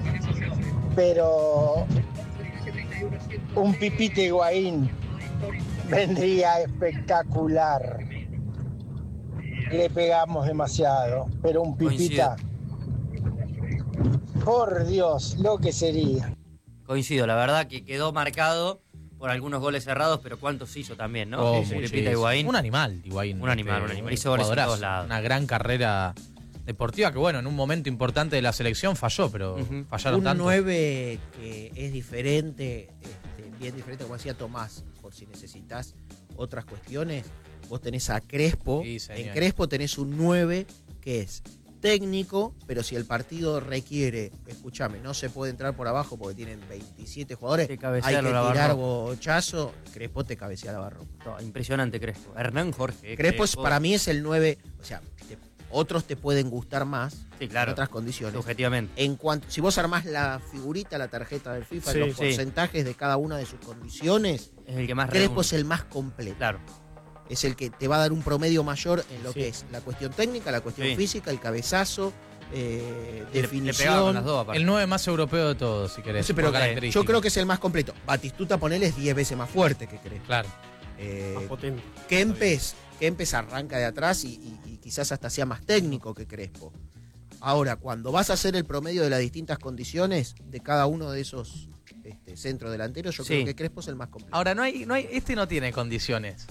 pero un Pipita Higuaín vendría espectacular. Le pegamos demasiado, pero un Pipita, por Dios, lo que sería. Coincido, la verdad que quedó marcado por algunos goles cerrados, pero cuántos hizo también, ¿no? Oh, Ese muchísimo. Pipita Higuaín. Un animal, Higuaín. Un animal. Hizo goles en Jugadorazo, todos lados. Una gran carrera deportiva que, bueno, en un momento importante de la selección falló, pero fallaron Un tanto. 9 que es diferente, bien diferente, como decía Tomás, por si necesitas otras cuestiones. Vos tenés a Crespo. Sí, señor. En Crespo tenés un 9 que es técnico, pero si el partido requiere, escúchame, no se puede entrar por abajo porque tienen 27 jugadores, Te hay cabecea que lo Navarro. tirar bochazo, Crespo te cabecea la barro. No, impresionante Crespo. Hernán Jorge. Crespo para mí es el 9, o sea, otros te pueden gustar más Sí, claro. en otras condiciones. Subjetivamente. En cuanto, si vos armás la figurita, la tarjeta del FIFA, Sí, los sí. porcentajes de cada una de sus condiciones, Es el que más Crespo reúne. es el más completo. Claro. Es el que te va a dar un promedio mayor en lo Sí. que es la cuestión técnica, la cuestión Sí. física, el cabezazo, Le pegaba con definición. las dos, aparte. El 9 más europeo de todos, si querés. Sí, pero por características. yo creo que es el más completo. Batistuta, ponele, es 10 veces más fuerte que Crespo. Claro. Más potente. Kempes arranca de atrás y quizás hasta sea más técnico que Crespo. Ahora, cuando vas a hacer el promedio de las distintas condiciones de cada uno de esos centros delanteros, yo Sí. creo que Crespo es el más completo. Ahora, este no tiene condiciones.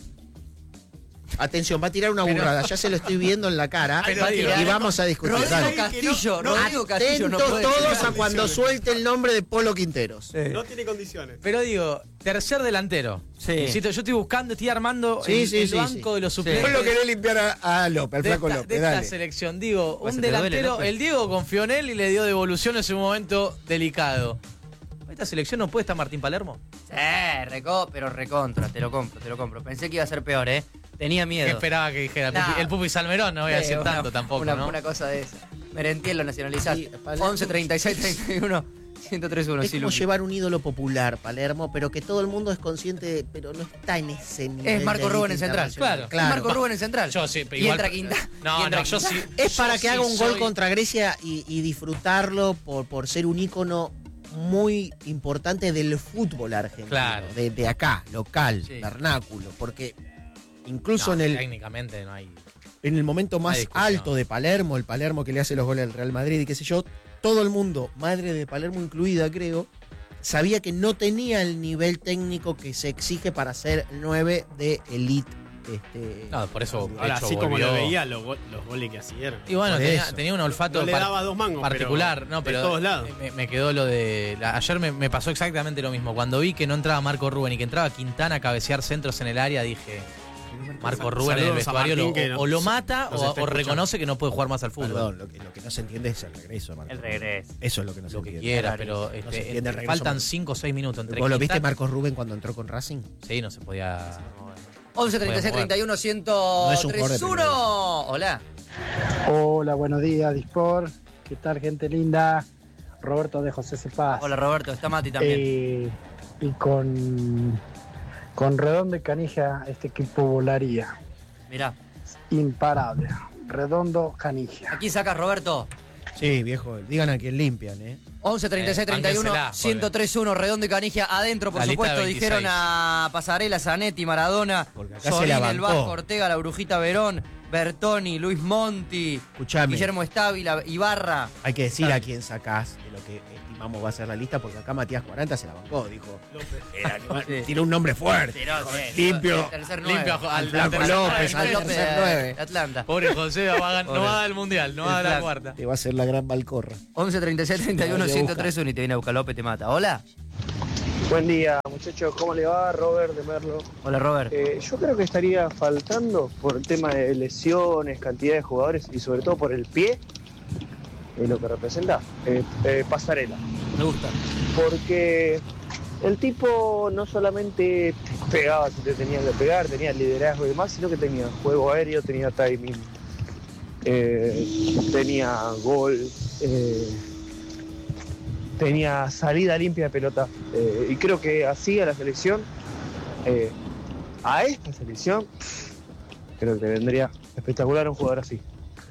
Atención, va a tirar una burrada, ya se lo estoy viendo en la cara Pero va a digo, tirar, y vamos a discutir. Rodrigo Dale. Castillo, Rodrigo Castillo no Atentos puede todos decir a cuando suelte el nombre de Polo Quinteros. No tiene condiciones. Pero digo, tercer delantero. Sí. Insisto, yo estoy buscando, estoy armando Sí, el, sí, el sí, banco sí. de los Sí. suplentes. Vos lo querés limpiar a López, al de flaco esta, López, de esta dale. selección. Digo, Pues un se te duele, delantero, López. el Diego confió en él y le dio devoluciones en un momento delicado. ¿Esta selección no puede estar Martín Palermo? Sí, pero recontra, te lo compro. Pensé que iba a ser peor, ¿eh? Tenía ¿Qué miedo. esperaba que dijera? Nah. El Pupi Salmerón, no voy a Sí, decir una- tanto tampoco, una, ¿no? una cosa de esa. Merentiel lo nacionalizaste. Sí, Palermo. 11 36 31 1031. Es Sí, como Luqui. llevar un ídolo popular, Palermo, pero que todo el mundo es consciente, pero no está en ese nivel. Es Marco de Rubén en élite central. internacional. Claro. Es Marco Rubén en central. Yo sí, y igual- entra Quinta. No, y entra no, yo Quinta. sí. Es para que sí haga un gol soy- contra Grecia y disfrutarlo por ser un ícono muy importante del fútbol argentino. Claro. De acá, local, Sí. vernáculo. Porque incluso No, en técnicamente no hay. el momento hay más discusión. alto de Palermo, el Palermo que le hace los goles al Real Madrid y qué sé yo, todo el mundo, madre de Palermo incluida, creo, sabía que no tenía el nivel técnico que se exige para ser 9 de elite. No, por eso. de Ahora, hecho, así como volvió- lo veía, los goles que hacían. Y bueno, Por tenía, eso. tenía un olfato No le daba dos mangos, particular, pero no, pero de todos lados. Me quedó lo de. Ayer me pasó exactamente lo mismo. Cuando vi que no entraba Marco Rubén y que entraba Quintana a cabecear centros en el área, dije. Marco Rubén en el Saludos a vestuario Martín, que o lo mata nos o está escuchando. reconoce que no puede jugar más al fútbol. Perdón, lo que no se entiende es el regreso, Marco. El regreso. Eso es lo que no se Lo que entiende. quiera, Claro, pero no se entiende el regreso. faltan 5 o 6 minutos entre ¿Vos lo viste Quintana- Marco Rubén cuando entró con Racing? Sí, no se podía. 11 36 31 No es un jugador de 1031. Hola. Hola, buenos días, Dispor. ¿Qué tal, gente linda? Roberto de José Cepaz. Hola Roberto, está Mati también. Y con Redondo y Canija este equipo volaría. Mirá. Imparable. Redondo, Canija. Aquí sacas Roberto. Sí, viejo, digan a quién limpian, 11 36 31 báncensela, 1031 Redondo y Canigia adentro, por La lista de supuesto. 26. Dijeron a Pasarela, Zanetti, Maradona, Porque acá se Sorín, la el bancó. Vasco, Ortega, la Brujita Verón, Bertoni, Luis Monti, Escuchame. Guillermo Estávila, Ibarra. Hay que decir a quién sacás de lo que estimamos va a ser la lista, porque acá Matías 40 se la bancó, dijo. Tiene un nombre fuerte. Limpio. Tercer Limpio nueve. al Flaco López, al tercer nueve. de Atlanta. Pobre José, no va a dar el mundial, no va a dar la cuarta. Te va a ser la gran Valcorra. 11 36 31 103 1 y te viene a buscar López, te mata. Hola. Buen día, muchachos. ¿Cómo le va? Robert de Merlo. Hola, Robert. Yo creo que estaría faltando por el tema de lesiones, cantidad de jugadores y sobre todo por el pie, lo que representa, Pasarela. Me gusta. Porque el tipo no solamente te pegaba si te tenías que pegar, tenía liderazgo y demás, sino que tenía juego aéreo, tenía timing, tenía gol, tenía salida limpia de pelota. Y creo que así a la selección, a esta selección, creo que vendría espectacular un jugador así.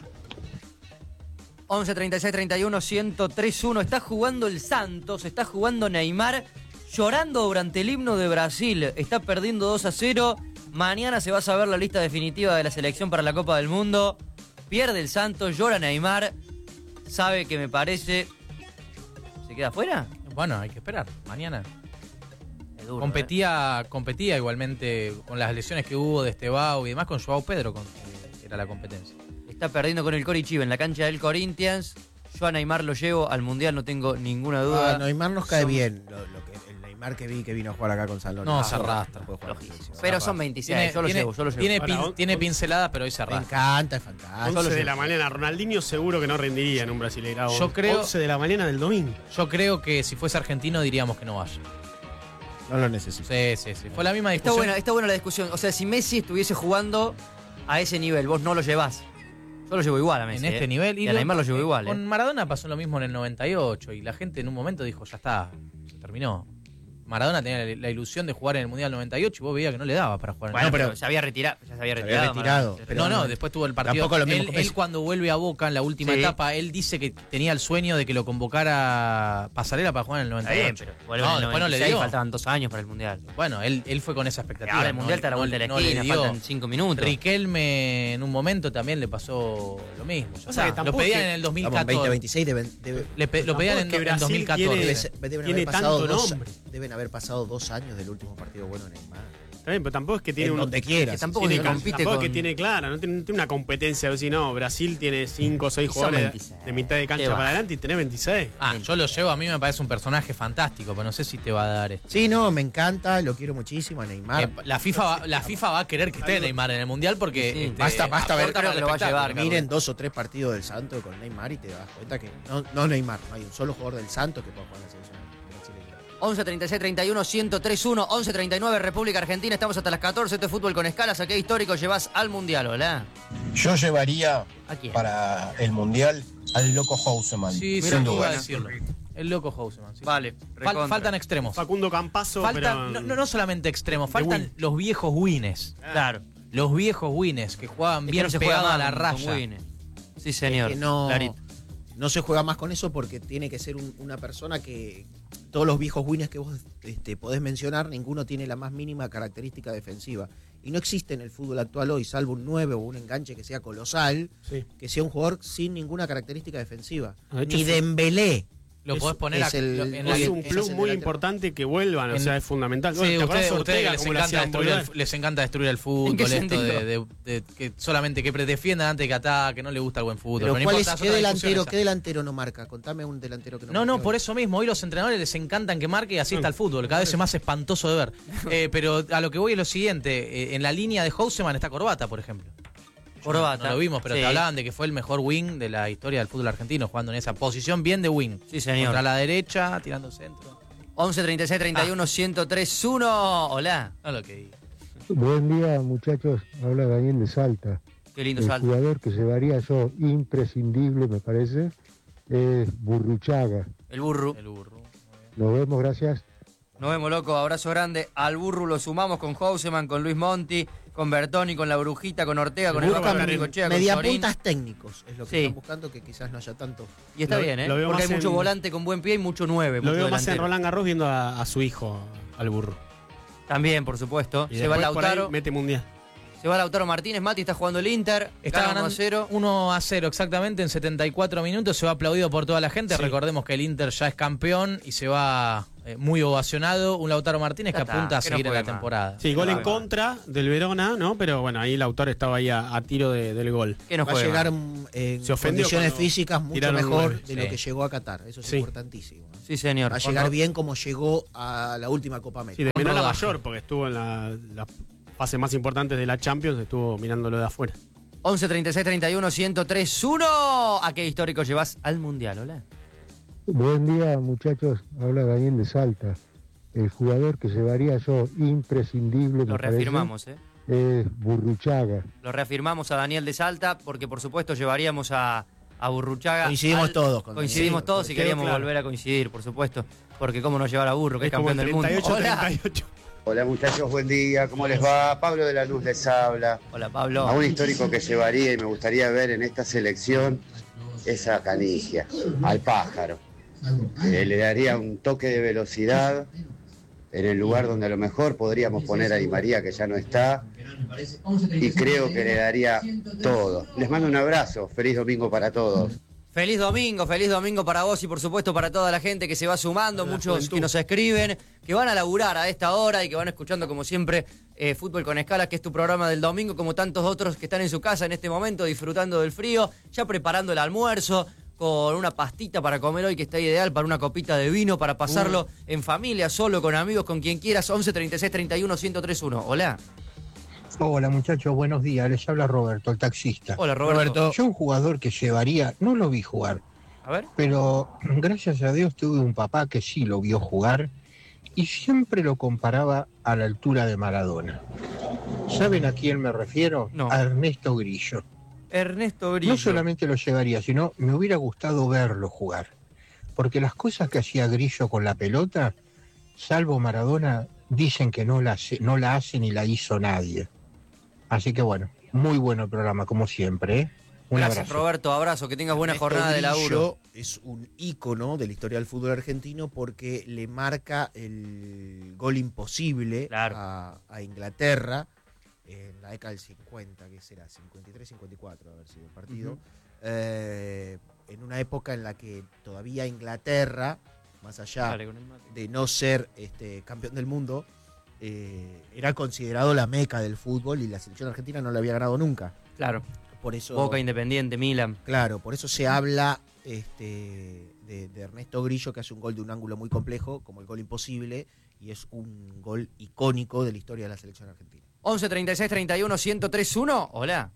11 36 31 103 1. Está jugando el Santos, está jugando Neymar, llorando durante el himno de Brasil. Está perdiendo 2-0. Mañana se va a saber la lista definitiva de la selección para la Copa del Mundo. Pierde el Santos, llora Neymar. Sabe que me parece... ¿Se queda afuera? Bueno, hay que esperar. Mañana. Es duro, competía igualmente con las lesiones que hubo de Estebao y demás con Joao Pedro, era la competencia. Está perdiendo con el Coritiba en la cancha del Corinthians. Yo a Neymar lo llevo al Mundial, no tengo ninguna duda. Neymar nos cae bien. El Neymar que vino a jugar acá con San Lorenzo. No, se arrastra. Pero son 26, yo lo llevo. Tiene pinceladas, pero hoy se arrastra. Me encanta, es fantástico. 11 de la mañana, Ronaldinho seguro que no rendiría en un Brasileirao. Yo creo, 11 de la mañana del domingo. Yo creo que si fuese argentino diríamos que no vaya. No lo necesito. Sí. Fue la misma discusión. Está buena la discusión. O sea, si Messi estuviese jugando a ese nivel, vos no lo llevás. Yo lo llevo igual a Messi. En este nivel. Y a Neymar lo llevo igual. Con Maradona pasó lo mismo en el 98 y la gente en un momento dijo, ya está, se terminó. Maradona tenía la ilusión de jugar en el Mundial 98 y vos veías que no le daba para jugar en el Mundial. Pero se había retirado. No, después tuvo el partido. Él cuando vuelve a Boca en la última etapa, él dice que tenía el sueño de que lo convocara Pasarela para jugar en el 98. Después no le dio. Faltaban 2 años para el Mundial. Bueno, él fue con esa expectativa. Ahora el Mundial está a la vuelta de la esquina, faltan 5 minutos. Riquelme en un momento también le pasó lo mismo. O sea, lo pedían en el 2014. 2026 lo pedían en 2014. Deben haber pasado 2 años del último partido bueno de Neymar. Está bien, pero tampoco es que tiene donde quiera. Tampoco que tiene clara, no tiene una competencia. Si no, Brasil tiene 5 o 6 jugadores de mitad de cancha para adelante y tenés 26. Yo lo llevo, a mí me parece un personaje fantástico, pero no sé si te va a dar esto. Sí, no, me encanta, lo quiero muchísimo a Neymar. La FIFA va a querer que esté Neymar en el Mundial porque basta ver que lo va a llevar. Miren 2 o 3 partidos del Santos con Neymar y te das cuenta que no Neymar, no hay un solo jugador del Santos que pueda jugar en la selección. 11 36 31 103 1, 11 39 República Argentina. Estamos hasta las 14. Este Fútbol con Escalas. ¿A qué histórico llevas al Mundial? Hola. Yo llevaría para el Mundial al Loco Houseman. Sí, sin duda decirlo. El Loco Houseman. Sí. Vale. Faltan extremos. Facundo Campazo. No solamente extremos, faltan los viejos Wines. Claro. Los viejos Wines que jugaban bien pegados a la raya. Sí, señor. No se juega más con eso porque tiene que ser una persona que... Todos los viejos winners que vos podés mencionar, ninguno tiene la más mínima característica defensiva. Y no existe en el fútbol actual hoy, salvo un 9 o un enganche que sea colosal, que sea un jugador sin ninguna característica defensiva. Ni Dembélé. Lo podés poner es un plus muy importante que vuelvan, o sea, es fundamental. Sí, ustedes les encanta destruir el fútbol, esto de que solamente que defiendan antes que ataque, que no le gusta el buen fútbol. Pero ¿qué delantero no marca? Contame un delantero que no marca. No, por eso mismo, hoy los entrenadores les encantan que marque y así está el fútbol, cada vez es más espantoso de ver. Pero a lo que voy es lo siguiente, en la línea de Houseman está Corbata, por ejemplo. Corbata. No lo vimos, pero te hablaban de que fue el mejor wing de la historia del fútbol argentino, jugando en esa posición bien de wing. Sí, señor. Contra la derecha, tirando centro. 11 36 31 103 1. Hola. No lo que digo. Buen día, muchachos. Habla Daniel de Salta. Qué lindo El Salta. jugador que llevaría yo imprescindible, me parece, es Burruchaga. El burro. Nos vemos, gracias. Nos vemos, loco. Abrazo grande. Al burro lo sumamos con Houseman, con Luis Monti, con Bertoni, con la Brujita, con Ortega, con el Vaca Bengochea, con mediapuntas técnicos es lo que están buscando, que quizás no haya tanto. Y está bien, ¿eh? Porque hay mucho volante con buen pie y mucho 9. Lo veo más en Roland Garros viendo a su hijo, al burro. También, por supuesto. Y se va Lautaro. Mete Mundial. Se va Lautaro Martínez, Mati, está jugando el Inter. Está gana ganando 1-0. 1-0 exactamente en 74 minutos. Se va aplaudido por toda la gente. Sí. Recordemos que el Inter ya es campeón y se va muy ovacionado. Un Lautaro Martínez que apunta a seguir en la temporada. Sí, gol en contra del Verona, ¿no? Pero bueno, ahí Lautaro estaba ahí a tiro del gol. Que no Va a juega. llegar en Se ofendió condiciones cuando físicas mucho tiraron mejor gol. de lo que llegó a Qatar. Eso es importantísimo. Sí, señor. Va a llegar bien como llegó a la última Copa Sí, América. de menor a rodaje. mayor, porque estuvo en las fases más importantes de la Champions, estuvo mirándolo de afuera. 11 36 31 103 1. ¿A qué histórico llevas al Mundial? Hola. Buen día, muchachos. Habla Daniel de Salta. El jugador que llevaría yo imprescindible, Lo me parece, reafirmamos, es Burruchaga. Lo reafirmamos a Daniel de Salta porque por supuesto llevaríamos a Burruchaga. Coincidimos todos con Coincidimos Daniel. todos y Quedó queríamos claro. volver a coincidir, por supuesto. Porque cómo no llevar a Burro, que es Es como campeón del mundo. 38-38. Hola muchachos, buen día, ¿cómo les va? Pablo de la Luz les habla. Hola Pablo. A un histórico que llevaría y me gustaría ver en esta selección es a Canigia, al pájaro. Le daría un toque de velocidad en el lugar donde a lo mejor podríamos poner a Di María, que ya no está, y creo que le daría todo. Les mando un abrazo, feliz domingo para todos. Feliz domingo para vos y por supuesto para toda la gente que se va sumando, muchos que nos escriben, que van a laburar a esta hora y que van escuchando como siempre Fútbol con Escalas, que es tu programa del domingo, como tantos otros que están en su casa en este momento disfrutando del frío, ya preparando el almuerzo, con una pastita para comer hoy que está ideal, para una copita de vino, para pasarlo en familia, solo, con amigos, con quien quieras. 11 36 31 1031. Hola. Hola muchachos, buenos días. Les habla Roberto, el taxista. Hola Roberto. Yo un jugador que llevaría, no lo vi jugar, A ver. pero gracias a Dios tuve un papá que sí lo vio jugar y siempre lo comparaba a la altura de Maradona. ¿Saben a quién me refiero? No. A Ernesto Grillo. Ernesto Grillo. No solamente lo llevaría, sino me hubiera gustado verlo jugar. Porque las cosas que hacía Grillo con la pelota, salvo Maradona, dicen que no la hace ni la hizo nadie. Así que bueno, muy bueno el programa, como siempre, ¿eh? Un Gracias abrazo. Roberto, abrazo, que tengas buena Ernesto jornada de laburo. Grillo es un ícono de la historia del fútbol argentino porque le marca el gol imposible a Inglaterra en la década del 50, que será 53-54 haber sido el partido, en una época en la que todavía Inglaterra, más allá de no ser campeón del mundo, era considerado la meca del fútbol y la selección argentina no le había ganado nunca. Claro. Por eso, Boca, Independiente, Milan. Claro, por eso se habla de Ernesto Grillo, que hace un gol de un ángulo muy complejo, como el gol imposible, y es un gol icónico de la historia de la selección argentina. 11 36 31 1031. Hola.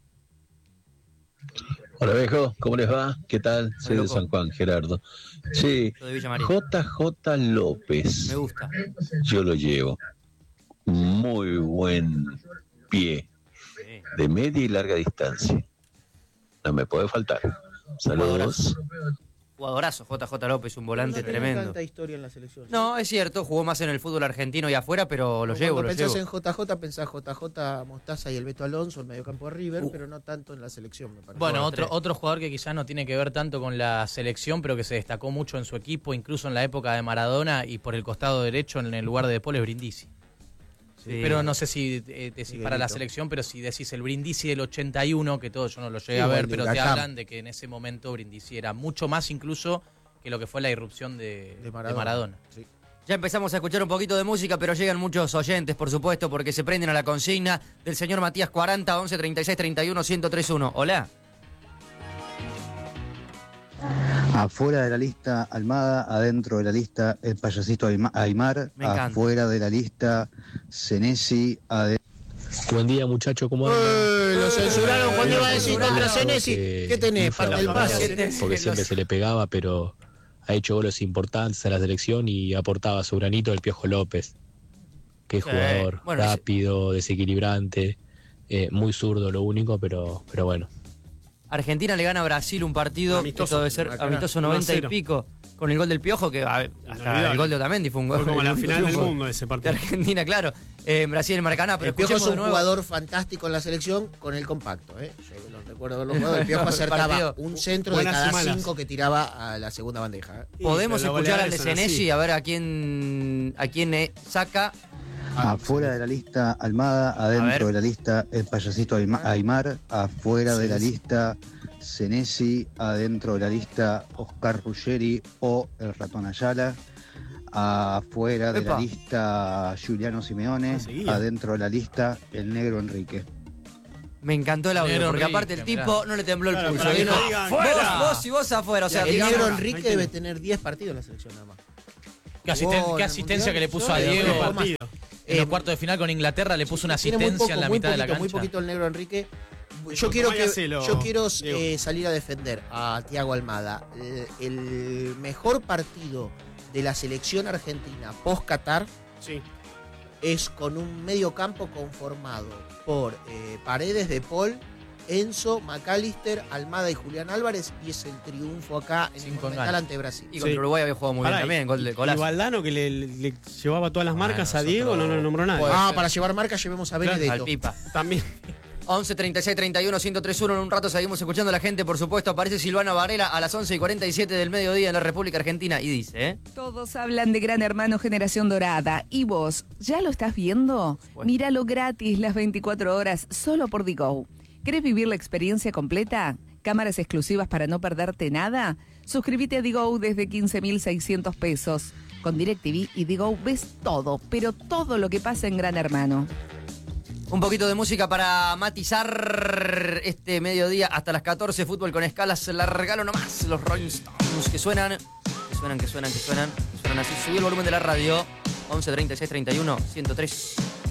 Hola viejo, ¿cómo les va? ¿Qué tal? Soy de San Juan, Gerardo. Sí, Soy de Villa María. JJ López. Me gusta. Yo lo llevo. Muy buen pie. De media y larga distancia. No me puede faltar. Saludos. Jugadorazo, JJ López, un volante No tiene tremendo. tanta historia en la selección. No, es cierto, jugó más en el fútbol argentino y afuera, pero lo llevo, Cuando lo pensás llevo. en JJ, pensás JJ Mostaza y el Beto Alonso, el mediocampo de River, pero no tanto en la selección, me parece. Bueno, otro jugador que quizás no tiene que ver tanto con la selección, pero que se destacó mucho en su equipo, incluso en la época de Maradona y por el costado derecho en el lugar de De Paul es Brindisi. Sí. Pero no sé si decís para la selección, pero si decís el Brindisi del 81, que todo yo no lo llegué a Igual ver, de pero te Huracán. hablan de que en ese momento Brindisi era mucho más incluso que lo que fue la irrupción de Maradona. Sí. Ya empezamos a escuchar un poquito de música, pero llegan muchos oyentes, por supuesto, porque se prenden a la consigna del señor Matías 40 11 36 31 1031. Hola. Afuera de la lista Almada, adentro de la lista el payasito Aymar, Me encanta. afuera de la lista Senesi, Buen día, muchacho, ¿cómo andan? Lo censuraron cuando iba a decir contra Senesi. ¿Qué tenés? Parte del pase. Porque siempre se le pegaba, pero ha hecho goles importantes a la selección y aportaba su granito del Piojo López. Qué Sí. jugador, Bueno, rápido, desequilibrante, muy zurdo lo único, pero bueno. Argentina le gana a Brasil un partido, Amistoso, esto debe ser Maracaná, amistoso 90 y 1-0. pico, con el gol del Piojo, que hasta Inolvidable. el gol de Otamendi fue un gol. Fue como la final del triunfo mundo ese de partido. Argentina, claro. Brasil en Maracaná, pero El Piojo es escuchemos un de nuevo. jugador fantástico en la selección con el compacto. Yo lo recuerdo de los jugadores. El Piojo El acertaba partido. un centro de Buenas cada semanas. 5 que tiraba a la segunda bandeja. Podemos pero los escuchar al de goleadores son Senesi así. a ver a quién saca Afuera de la lista Almada, adentro de la lista el payasito Aymar, afuera de la lista Senesi, adentro de la lista Oscar Ruggeri o el ratón Ayala, afuera de la lista Giuliano Simeone, adentro de la lista el negro Enrique. Me encantó el audio, porque aparte el tipo no le tembló el pulso. para que Dijo, no digan, vos y vos afuera. O sea, el digamos, negro Enrique debe tener 10 partidos en la selección nada más. ¿Qué asistencia que le puso a Diego en los cuartos de final con Inglaterra? Le puso una asistencia en la mitad de la cancha. Muy poquito el negro Enrique. Yo quiero salir a defender a Thiago Almada. El mejor partido de la selección argentina post-Qatar es con un medio campo conformado por Paredes, De Paul, Enzo, McAllister, Almada y Julián Álvarez, y es el triunfo acá en el Monumental ante Brasil. Y contra Uruguay había jugado muy bien también, gol de Colazo. Y Valdano, que le llevaba todas las marcas a Diego, no lo nombró nadie. Para llevar marcas llevemos a Benedetto. Al Pipa. También. 11 36 31 1031. En un rato seguimos escuchando a la gente, por supuesto. Aparece Silvana Varela a las 11:47 del mediodía en la República Argentina y dice, Todos hablan de Gran Hermano Generación Dorada. ¿Y vos, ya lo estás viendo? Bueno. Míralo gratis las 24 horas solo por Digo. ¿Querés vivir la experiencia completa? ¿Cámaras exclusivas para no perderte nada? Suscríbete a Digo desde 15.600 pesos. Con DirecTV y Digo ves todo, pero todo lo que pasa en Gran Hermano. Un poquito de música para matizar este mediodía hasta las 14. Fútbol con escalas. La regalo nomás. Los Rolling Stones que suenan así. Subí el volumen de la radio. 11 36 31 103.